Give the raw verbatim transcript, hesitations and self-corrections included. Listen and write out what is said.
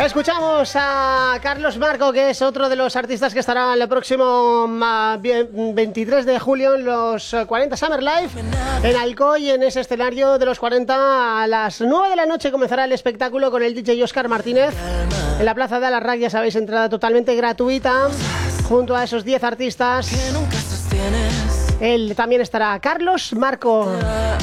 Escuchamos a Carlos Marco, que es otro de los artistas que estará el próximo veintitrés de julio en los cuarenta Summer Live en Alcoy. En ese escenario de los cuarenta a las nueve de la noche comenzará el espectáculo con el D J Óscar Martínez en la Plaza de Alarraq. Ya sabéis, entrada totalmente gratuita junto a esos diez artistas. Él también estará Carlos Marco.